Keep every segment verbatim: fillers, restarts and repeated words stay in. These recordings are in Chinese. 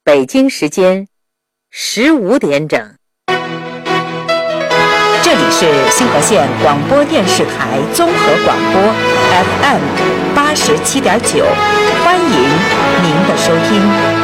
北京时间十五点整。 这里是星河县广播电视台综合广播 F M 八十七点九，欢迎您的收听。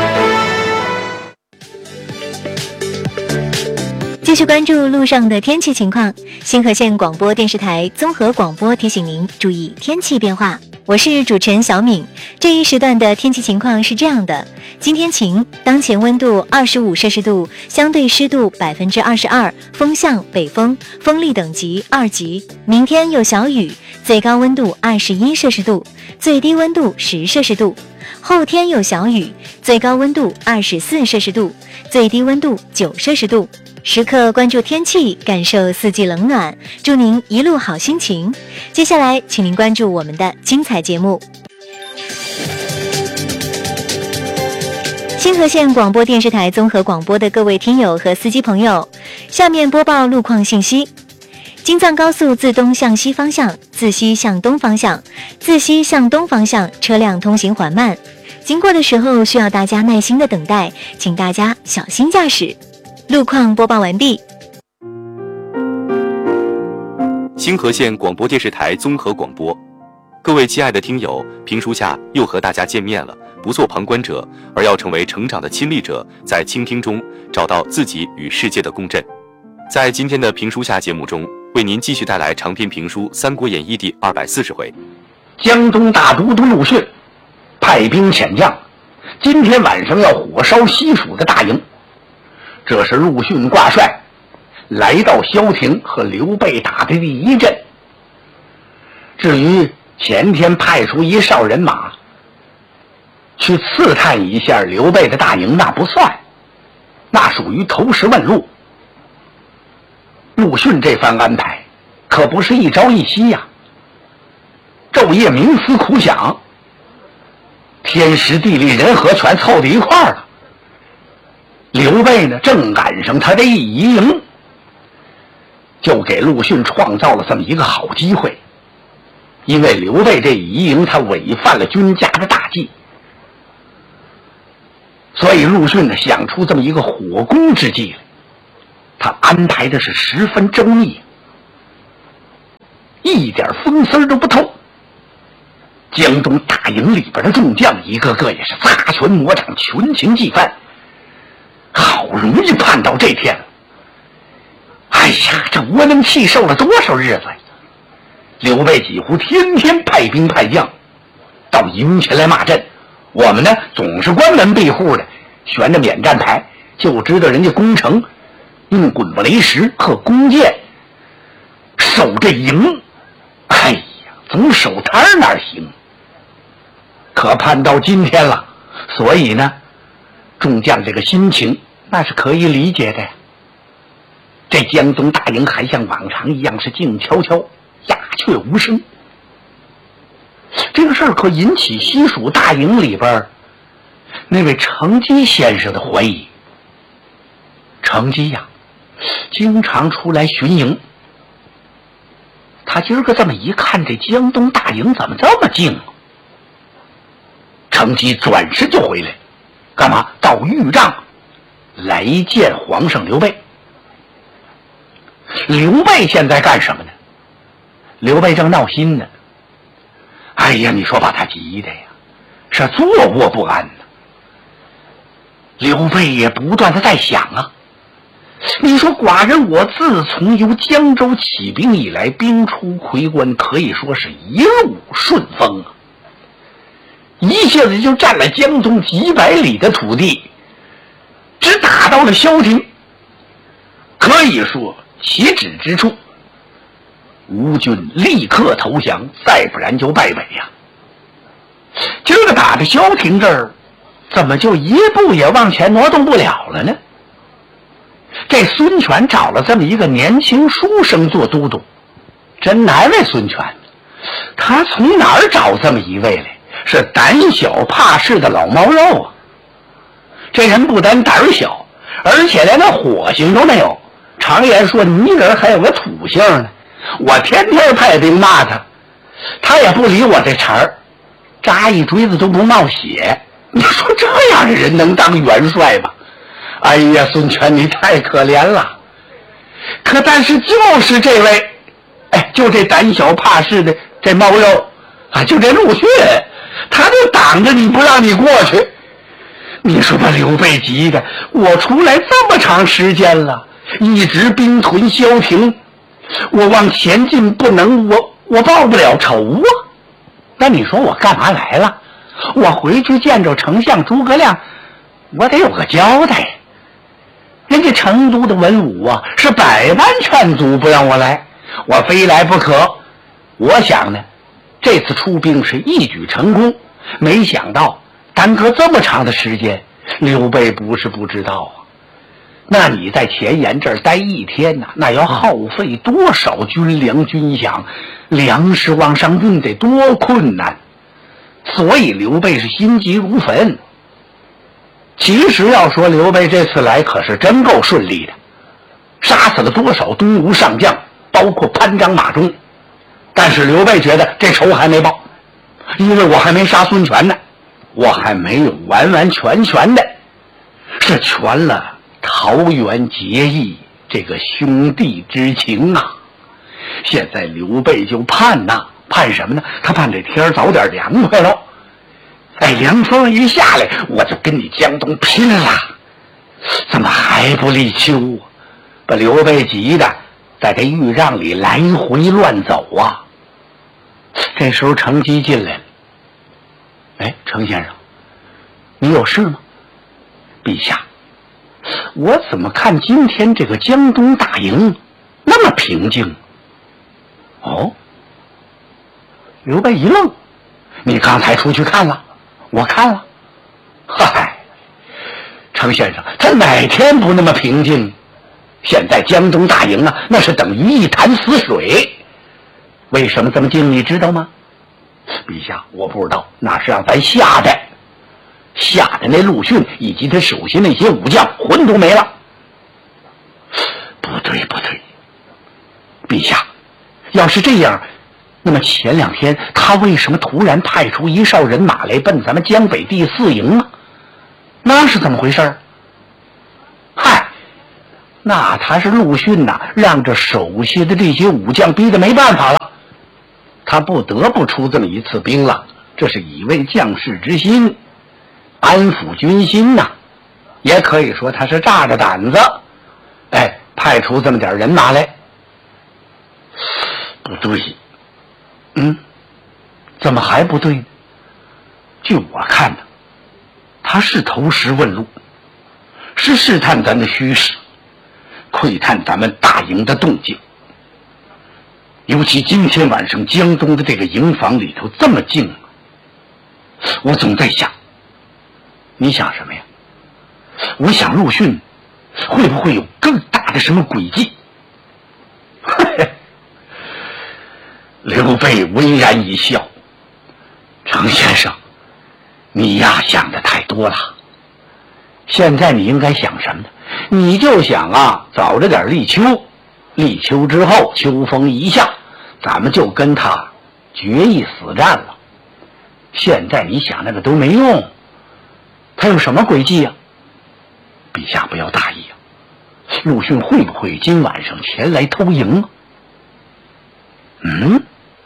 继续关注路上的天气情况，星河县广播电视台综合广播提醒您注意天气变化。我是主持人小敏。这一时段的天气情况是这样的：今天晴，当前温度二十五摄氏度，相对湿度百分之二十二，风向北风，风力等级二级。明天有小雨，最高温度二十一摄氏度，最低温度十摄氏度。后天有小雨，最高温度二十四摄氏度，最低温度九摄氏度。时刻关注天气，感受四季冷暖，祝您一路好心情。接下来请您关注我们的精彩节目。星河县广播电视台综合广播的各位听友和司机朋友，下面播报路况信息。京藏高速自东向西方向，自西向东方向，自西向东方向车辆通行缓慢，经过的时候需要大家耐心的等待，请大家小心驾驶。路况播报完毕。 星河县广播电视台综合广播，各位亲爱的听友，评书下又和大家见面了。不做旁观者，而要成为成长的亲历者，在倾听中找到自己与世界的共振。在今天的评书下节目中，为您继续带来长篇评书《三国演义》第二百四十回。 江东大都督陆逊派兵遣将，今天晚上要火烧西蜀的大营。这是陆逊挂帅来到萧亭和刘备打的第一阵。至于前天派出一哨人马去刺探一下刘备的大营，那不算，那属于投石问路。陆逊这番安排可不是一朝一夕呀、啊，昼夜冥思苦想，天时地利人和全凑到一块儿了。刘备呢，正赶上他的一移营，就给陆逊创造了这么一个好机会。因为刘备这一移营，他违反了军家的大忌，所以陆逊呢想出这么一个火攻之计来。他安排的是十分周密，一点风丝都不透。江东大营里边的众将一个个也是擦拳磨掌，群情激愤。好容易盼到这天了，哎呀，这窝囊气受了多少日子呀！刘备几乎天天派兵派将到营前来骂阵，我们呢总是关门闭户的，悬着免战牌，就知道人家攻城用滚木雷石和弓箭守着营，哎呀，总守摊哪行？可盼到今天了，所以呢众将这个心情那是可以理解的呀。这江东大营还像往常一样是静悄悄，鸦雀无声。这个事儿可引起西蜀大营里边那位程基先生的怀疑。程基呀，经常出来巡营，他今儿个这么一看，这江东大营怎么这么静啊？程基转身就回来，干嘛？到御帐来见皇上刘备。刘备现在干什么呢？刘备正闹心呢。哎呀，你说把他急的呀，是坐卧不安呢。刘备也不断的在想啊，你说寡人我自从由江州起兵以来，兵出夔关，可以说是一路顺风啊，一下子就占了江东几百里的土地，只打到了萧亭，可以说起止之处吴军立刻投降，再不然就败北呀、啊。今儿个打到萧亭这儿，怎么就一步也往前挪动不了了呢？这孙权找了这么一个年轻书生做都督，真难为孙权。他从哪儿找这么一位来？是胆小怕事的老猫肉啊！这人不但胆小，而且连个火性都没有。常言说泥人还有个土性呢。我天天派兵骂他，他也不理我这茬儿，扎一锥子都不冒血， 你说这样的人能当元帅吗？哎呀，孙权你太可怜了。可但是就是这位，哎，就这胆小怕事的这猫肉啊，就这陆逊，他就挡着你不让你过去。你说把刘备急的，我出来这么长时间了，一直兵屯萧亭，我往前进不能，我我报不了仇啊。那你说我干嘛来了？我回去见着丞相诸葛亮，我得有个交代。人家成都的文武啊，是百般劝阻不让我来，我非来不可。我想呢，这次出兵是一举成功，没想到耽搁这么长的时间。刘备不是不知道啊，那你在前沿这儿待一天呢、啊，那要耗费多少军粮军饷，粮食往上运得多困难。所以刘备是心急如焚。其实要说刘备这次来可是真够顺利的，杀死了多少东吴上将，包括潘璋马忠。但是刘备觉得这仇还没报，因为我还没杀孙权呢，我还没有完完全全的是全了桃园结义这个兄弟之情啊。现在刘备就盼呐、啊，盼什么呢？他盼这天早点凉快喽。哎，凉风一下来，我就跟你江东拼了！怎么还不立秋啊？把刘备急的在这豫让里来回乱走啊。这时候程基进来了。哎，程先生，你有事吗？陛下，我怎么看今天这个江东大营那么平静？哦，刘备一愣，你刚才出去看了？我看了。嗨，程先生，他哪天不那么平静？现在江东大营啊，那是等于一潭死水。为什么这么静你知道吗？陛下，我不知道，那是让咱吓的，吓的那陆逊以及他手下那些武将魂都没了。不对不对，陛下，要是这样，那么前两天他为什么突然派出一哨人马来奔咱们江北第四营呢？那是怎么回事？嗨，那他是陆逊呐、啊，让这手下的这些武将逼得没办法了，他不得不出这么一次兵了。这是以为将士之心，安抚军心呐、啊，也可以说他是炸着胆子，哎，派出这么点人马来。不对，嗯，怎么还不对呢？据我看呢，他是投石问路，是试探咱的虚实，窥探咱们大营的动静。尤其今天晚上江东的这个营房里头这么静，我总在想，你想什么呀？我想陆逊会不会有更大的什么诡计？刘备微然一笑，程先生，你呀想的太多了。现在你应该想什么呢？你就想啊，早着点立秋，立秋之后秋风一下，咱们就跟他决一死战了。现在你想那个都没用，他有什么诡计啊？陛下不要大意啊，陆逊会不会今晚上前来偷营啊？嗯？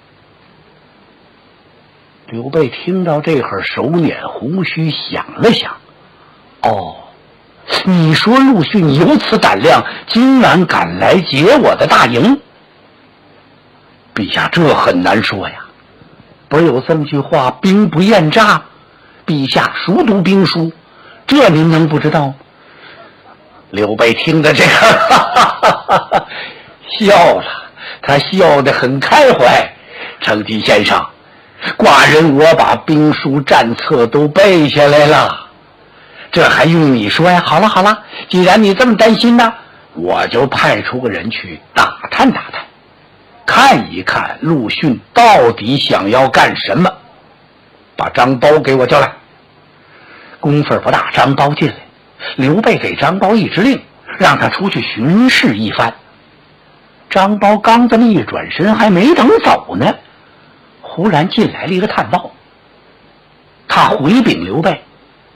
刘备听到这会儿，手捻胡须，想了想，哦，你说陆逊有此胆量，今晚赶来劫我的大营？陛下，这很难说呀。不是有这么句话，兵不厌诈？陛下熟读兵书，这您能不知道吗？刘备听着这个哈哈哈哈笑了，他笑得很开怀。程基先生，寡人我把兵书战策都背下来了，这还用你说呀？好了好了，既然你这么担心呢，我就派出个人去打探打探，看一看陆逊到底想要干什么。把张苞给我叫来。功夫不大，张苞进来，刘备给张苞一支令，让他出去巡视一番。张苞刚这么一转身，还没等走呢，忽然进来了一个探报。他回禀刘备，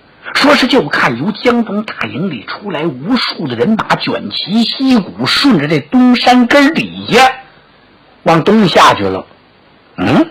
说是就看由江东大营里出来无数的人马，卷旗息鼓，顺着这东山根底下往东下去了。嗯，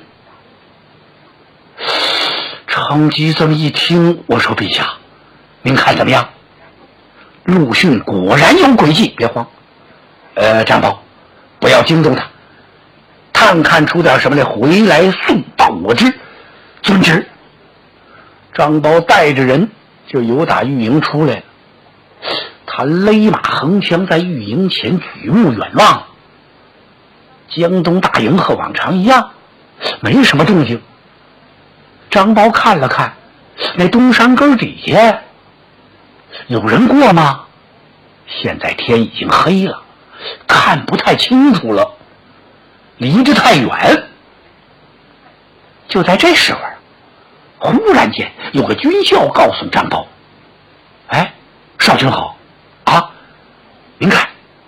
程吉僧一听，我说陛下，您看怎么样？陆逊果然有诡计，别慌。呃，张宝，不要惊动他，探看出点什么来，回来速报我知。遵旨。张宝带着人就由打御营出来了，他勒马横枪在御营前举目远望，江东大营和往常一样，没什么动静。张宝看了看，那东山根底下有人过吗？现在天已经黑了，看不太清楚了，离得太远。就在这时候，忽然间有个军校告诉张宝：“哎，少君好啊，您看，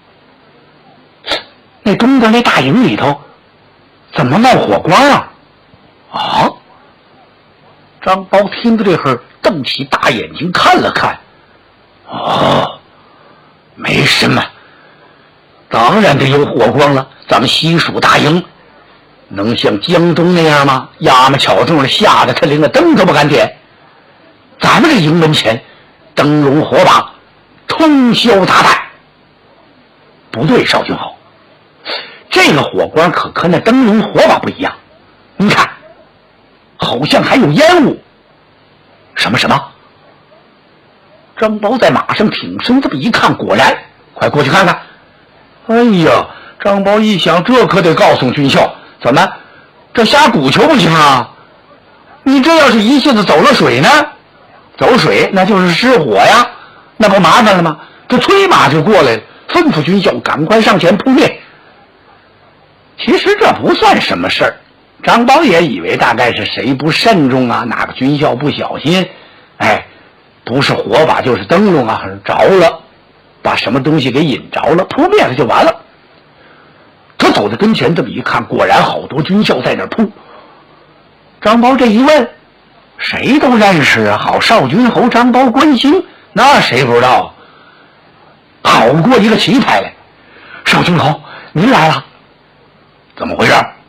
那东边那大营里头怎么冒火光啊？”啊！张宝听到这会儿，瞪起大眼睛看了看。哦，没什么，当然得有火光了。咱们西蜀大营能像江东那样吗？压么巧中了，吓得他连个灯都不敢点。咱们这营门前灯笼火把通宵达旦。不对，少君好，这个火光可和那灯笼火把不一样。你看，好像还有烟雾。什么什么？张宝在马上挺身这么一看，果然，快过去看看。哎呀，张宝一想，这可得告诉军校，怎么这瞎鼓球不行啊？你这要是一下子走了水呢？走水那就是失火呀，那不麻烦了吗？这催马就过来了，吩咐军校赶快上前扑灭。其实这不算什么事儿，张宝也以为大概是谁不慎重啊，哪个军校不小心，哎，不是火把就是灯笼啊着了，把什么东西给引着了，扑灭了就完了。他走到跟前这么一看，果然好多军校在那儿扑。张宝这一问，谁都认识啊，好少君侯张宝关兴，那谁不知道？跑过一个旗牌来，少君侯您来了，怎么回事？